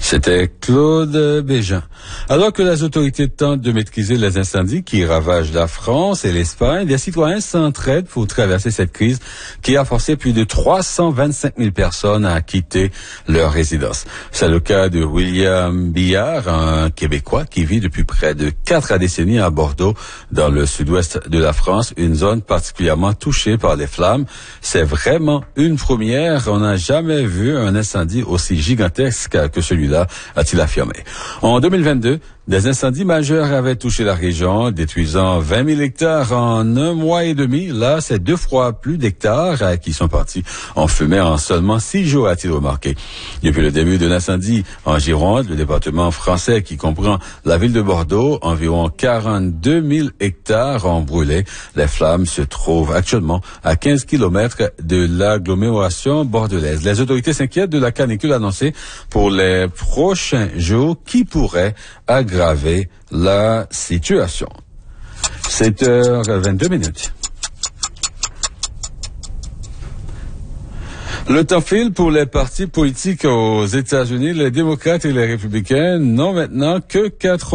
C'était Claude Bégin. Alors que les autorités tentent de maîtriser les incendies qui ravagent la France et l'Espagne, les citoyens s'entraident pour traverser cette crise qui a forcé plus de 325 000 personnes à quitter leur résidence. C'est le cas de William Billard, un Québécois qui vit depuis près de 4 décennies à Bordeaux, dans le sud-ouest de la France, une zone particulièrement touchée par les flammes. C'est vraiment une première. On n'a jamais vu un incendie aussi gigantesque que celui-là, a-t-il affirmé. En 2022, des incendies majeurs avaient touché la région, détruisant 20 000 hectares en 1 mois et demi. Là, c'est 2 fois plus d'hectares qui sont partis en fumée en seulement 6 jours, a-t-il remarqué. Depuis le début de l'incendie en Gironde, le département français qui comprend la ville de Bordeaux, environ 42 000 hectares ont brûlé. Les flammes se trouvent actuellement à 15 kilomètres de l'agglomération bordelaise. Les autorités s'inquiètent de la canicule annoncée pour les prochains jours qui pourrait aggraver la situation. 7h22. Le temps file pour les partis politiques aux États-Unis. Les démocrates et les républicains n'ont maintenant que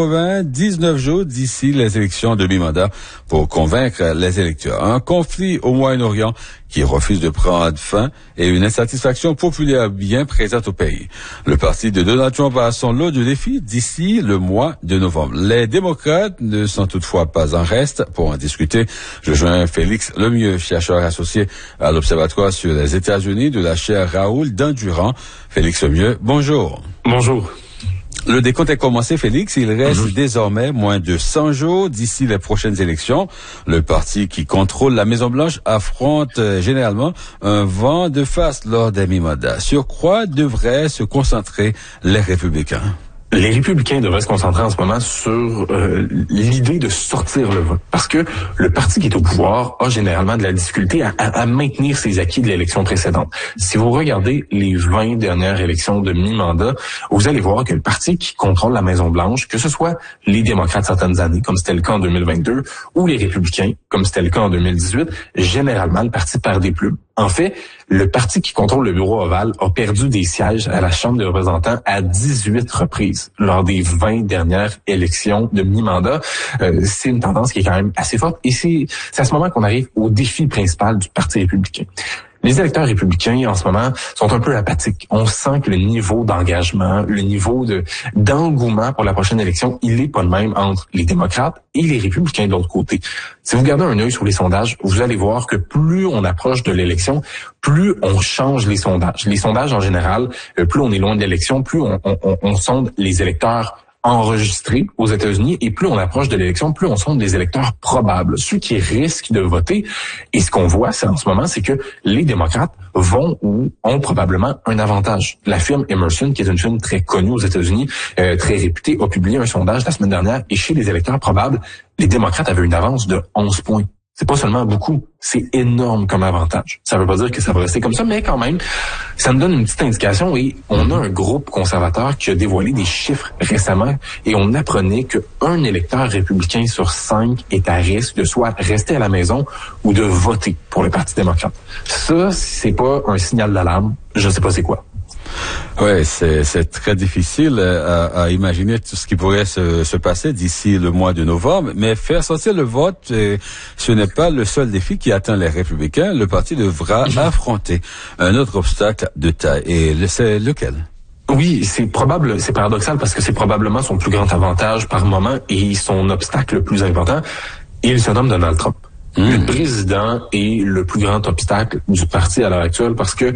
99 jours d'ici les élections de mi-mandat pour convaincre les électeurs. Un conflit au Moyen-Orient qui refuse de prendre fin et une insatisfaction populaire bien présente au pays. Le parti de Donald Trump a son lot de défis d'ici le mois de novembre. Les démocrates ne sont toutefois pas en reste. Pour en discuter, je joins Félix Lemieux, chercheur associé à l'Observatoire sur les États-Unis de la chaire Raoul Dandurand. Félix Lemieux, bonjour. Bonjour. Le décompte est commencé, Félix. Il reste désormais moins de 100 jours d'ici les prochaines élections. Le parti qui contrôle la Maison-Blanche affronte généralement un vent de face lors des mi-mandats. Sur quoi devraient se concentrer les républicains? Les républicains devraient se concentrer en ce moment sur l'idée de sortir le vote. Parce que le parti qui est au pouvoir a généralement de la difficulté à maintenir ses acquis de l'élection précédente. Si vous regardez les 20 dernières élections de mi-mandat, vous allez voir que le parti qui contrôle la Maison-Blanche, que ce soit les démocrates certaines années, comme c'était le cas en 2022, ou les républicains, comme c'était le cas en 2018, généralement, le parti perd des plumes. En fait, le parti qui contrôle le bureau ovale a perdu des sièges à la Chambre des représentants à 18 reprises lors des 20 dernières élections de mi-mandat. C'est une tendance qui est quand même assez forte et c'est à ce moment qu'on arrive au défi principal du Parti républicain. Les électeurs républicains, en ce moment, sont un peu apathiques. On sent que le niveau d'engagement, le niveau d'engouement pour la prochaine élection, il est pas le même entre les démocrates et les républicains de l'autre côté. Si vous gardez un œil sur les sondages, vous allez voir que plus on approche de l'élection, plus on change les sondages. Les sondages, en général, plus on est loin de l'élection, plus on sonde les électeurs enregistrés aux États-Unis et plus on approche de l'élection, plus on sonde les électeurs probables, ceux qui risquent de voter. Et ce qu'on voit, en ce moment, c'est que les démocrates vont ou ont probablement un avantage. La firme Emerson, qui est une firme très connue aux États-Unis, très réputée, a publié un sondage la semaine dernière et chez les électeurs probables, les démocrates avaient une avance de 11 points. C'est pas seulement beaucoup, c'est énorme comme avantage. Ça veut pas dire que ça va rester comme ça, mais quand même, ça me donne une petite indication et on a un groupe conservateur qui a dévoilé des chiffres récemment et on apprenait qu'un électeur républicain sur 5 est à risque de soit rester à la maison ou de voter pour le Parti démocrate. Ça, c'est pas un signal d'alarme, je sais pas c'est quoi. Ouais, c'est très difficile à imaginer tout ce qui pourrait se passer d'ici le mois de novembre, mais faire sortir le vote, ce n'est pas le seul défi qui attend les républicains. Le parti devra affronter un autre obstacle de taille. Et c'est lequel? Oui, c'est paradoxal parce que c'est probablement son plus grand avantage par moment et son obstacle le plus important. Et il se nomme Donald Trump. Le président est le plus grand obstacle du parti à l'heure actuelle parce que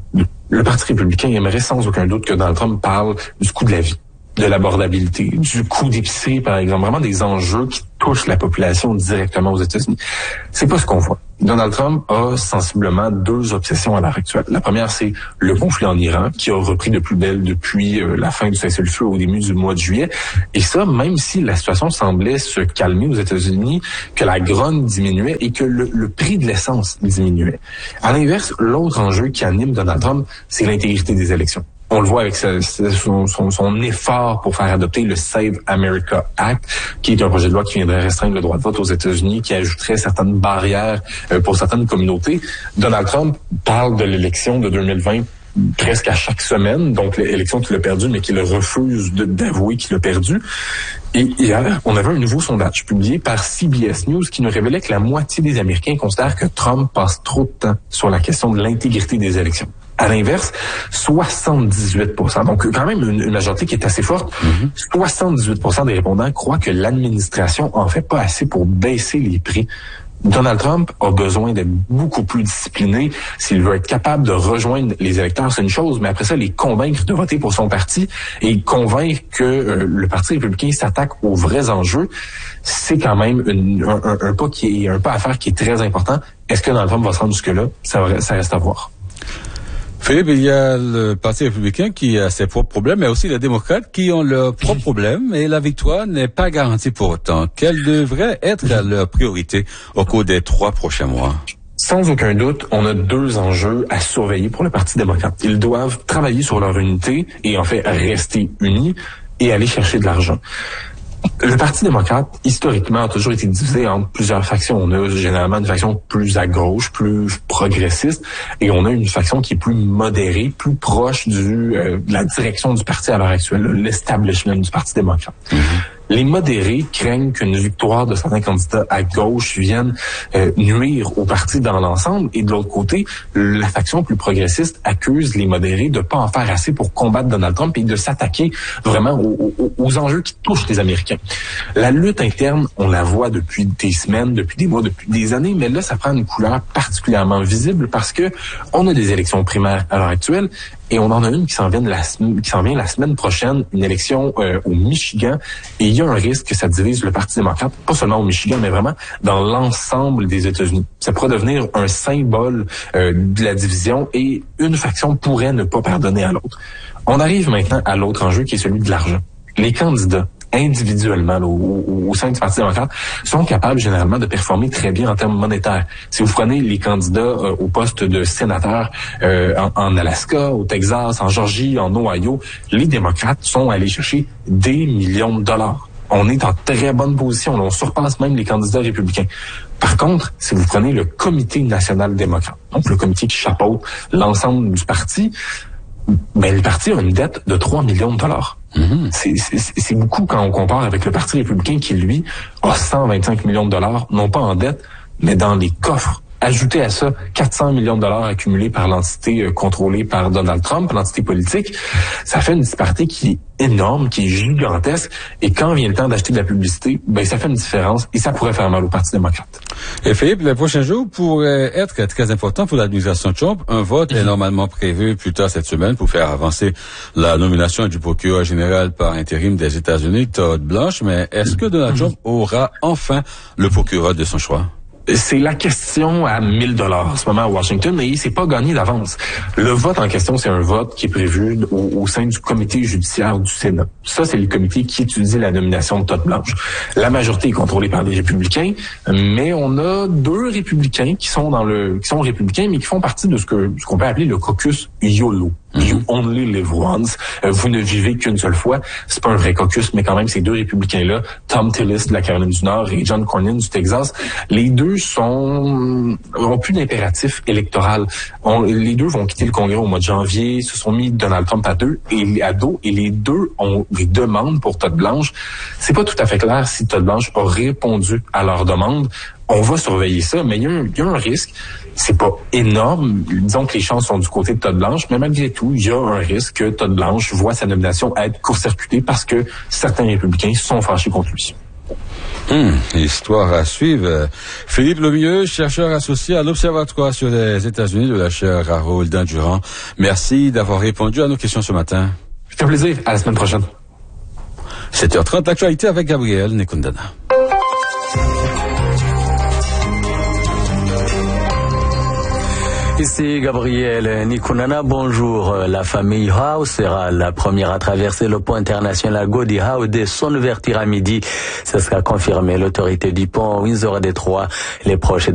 le Parti républicain aimerait sans aucun doute que Donald Trump parle du coût de la vie, de l'abordabilité, du coût d'épicerie, par exemple, vraiment des enjeux qui touchent la population directement aux États-Unis. C'est pas ce qu'on voit. Donald Trump a sensiblement 2 obsessions à l'heure actuelle. La première, c'est le conflit en Iran, qui a repris de plus belle depuis la fin du cessez-le-feu au début du mois de juillet. Et ça, même si la situation semblait se calmer aux États-Unis, que la grogne diminuait et que le prix de l'essence diminuait. À l'inverse, l'autre enjeu qui anime Donald Trump, c'est l'intégrité des élections. On le voit avec son effort pour faire adopter le Save America Act, qui est un projet de loi qui viendrait restreindre le droit de vote aux États-Unis, qui ajouterait certaines barrières pour certaines communautés. Donald Trump parle de l'élection de 2020 presque à chaque semaine, donc l'élection qu'il a perdue, mais qu'il refuse d'avouer qu'il a perdu. Et hier, on avait un nouveau sondage publié par CBS News qui nous révélait que la moitié des Américains considèrent que Trump passe trop de temps sur la question de l'intégrité des élections. À l'inverse, 78%, donc quand même une majorité qui est assez forte, 78% des répondants croient que l'administration en fait pas assez pour baisser les prix. Donald Trump a besoin d'être beaucoup plus discipliné. S'il veut être capable de rejoindre les électeurs, c'est une chose, mais après ça, les convaincre de voter pour son parti et convaincre que le Parti républicain s'attaque aux vrais enjeux, c'est quand même un pas à faire qui est très important. Est-ce que Donald Trump va se rendre jusque-là? Ça reste à voir. Philippe, il y a le Parti républicain qui a ses propres problèmes, mais aussi les démocrates qui ont leurs propres problèmes, et la victoire n'est pas garantie pour autant. Quelle devrait être leur priorité au cours des 3 prochains mois? Sans aucun doute, on a 2 enjeux à surveiller pour le Parti démocrate. Ils doivent travailler sur leur unité et en fait rester unis et aller chercher de l'argent. Le Parti démocrate, historiquement, a toujours été divisé entre plusieurs factions. On a généralement une faction plus à gauche, plus progressiste, et on a une faction qui est plus modérée, plus proche de la direction du parti à l'heure actuelle, l'establishment du Parti démocrate. Les modérés craignent qu'une victoire de certains candidats à gauche vienne nuire au parti dans l'ensemble. Et de l'autre côté, la faction plus progressiste accuse les modérés de pas en faire assez pour combattre Donald Trump et de s'attaquer vraiment aux enjeux qui touchent les Américains. La lutte interne, on la voit depuis des semaines, depuis des mois, depuis des années, mais là, ça prend une couleur particulièrement visible parce que on a des élections primaires à l'heure actuelle. Et on en a une qui s'en vient la semaine prochaine, une élection au Michigan. Et il y a un risque que ça divise le Parti démocrate, pas seulement au Michigan, mais vraiment dans l'ensemble des États-Unis. Ça pourrait devenir un symbole de la division et une faction pourrait ne pas pardonner à l'autre. On arrive maintenant à l'autre enjeu qui est celui de l'argent. Les candidats, individuellement au sein du Parti démocrate, sont capables généralement de performer très bien en termes monétaires. Si vous prenez les candidats au poste de sénateur en Alaska, au Texas, en Georgie, en Ohio, les démocrates sont allés chercher des millions de dollars. On est en très bonne position. On surpasse même les candidats républicains. Par contre, si vous prenez le Comité national démocrate, donc le comité qui chapeaute l'ensemble du parti, ben, le parti a une dette de 3 millions de dollars. C'est beaucoup quand on compare avec le Parti républicain qui, lui, a 125 millions de dollars, non pas en dette, mais dans les coffres. Ajoutez à ça 400 millions de dollars accumulés par l'entité contrôlée par Donald Trump, l'entité politique, ça fait une disparité qui est énorme, qui est gigantesque. Et quand vient le temps d'acheter de la publicité, ben ça fait une différence et ça pourrait faire mal au Parti démocrate. Et Philippe, les prochains jours pourraient être très importants pour l'administration Trump. Un vote est normalement prévu plus tard cette semaine pour faire avancer la nomination du procureur général par intérim des États-Unis, Todd Blanche. Mais est-ce que Donald Trump aura enfin le procureur de son choix? C'est la question à 1000 $ en ce moment à Washington, mais c'est pas gagné d'avance. Le vote en question, c'est un vote qui est prévu au sein du comité judiciaire du Sénat. Ça, c'est le comité qui étudie la nomination de Todd Blanche. La majorité est contrôlée par les républicains, mais on a 2 républicains qui sont républicains, mais qui font partie de ce qu'on peut appeler le caucus YOLO. You only live once. Vous ne vivez qu'une seule fois. C'est pas un vrai caucus, mais quand même, ces 2 républicains-là, Tom Tillis de la Caroline du Nord et John Cornyn du Texas, les 2 ont plus d'impératif électoral. Les 2 vont quitter le Congrès au mois de janvier, se sont mis Donald Trump à dos, et les 2 ont des demandes pour Todd Blanche. C'est pas tout à fait clair si Todd Blanche a répondu à leurs demandes. On va surveiller ça, mais il y a un risque. C'est pas énorme. Disons que les chances sont du côté de Todd Blanche, mais malgré tout, il y a un risque que Todd Blanche voit sa nomination être court-circuitée parce que certains républicains sont fâchés contre lui. Histoire à suivre. Philippe Lemieux, chercheur associé à l'Observatoire sur les États-Unis de la chaire Harold Durand. Merci d'avoir répondu à nos questions ce matin. C'est un plaisir. À la semaine prochaine. 7h30, l'actualité avec Gabriel Nekundana. Ici Gabriel Nikunana, bonjour. La famille Howe sera la première à traverser le pont international Gordie Howe dès son ouverture à midi. Ce sera confirmé. L'autorité du pont Windsor Détroit, les proches